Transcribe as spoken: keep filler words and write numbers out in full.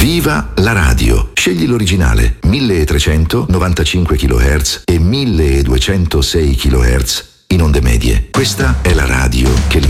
Viva la radio! Scegli l'originale milletrecentonovantacinque chilohertz e milleduecentosei chilohertz in onde medie. Questa è la radio che